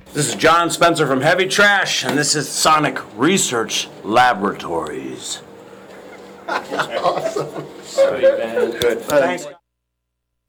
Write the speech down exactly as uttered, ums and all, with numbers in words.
This is John Spencer from Heavy Trash, and this is Sonic Research Laboratories. Awesome. Good. Thanks.